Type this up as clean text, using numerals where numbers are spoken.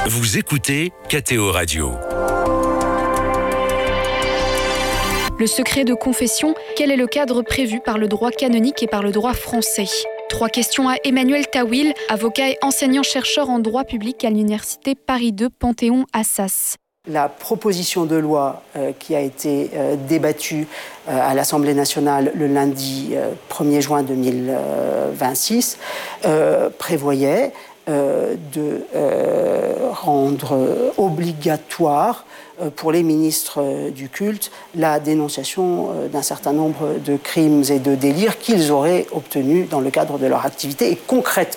Vous écoutez KTO Radio. Le secret de confession, quel est le cadre prévu par le droit canonique et par le droit français ? 3 questions à Emmanuel Tawil, avocat et enseignant-chercheur en droit public à l'université Paris II Panthéon-Assas. La proposition de loi qui a été débattue à l'Assemblée nationale le lundi 1er juin 2026 prévoyait de rendre obligatoire pour les ministres du culte la dénonciation d'un certain nombre de crimes et de délires qu'ils auraient obtenus dans le cadre de leur activité. Et concrètement,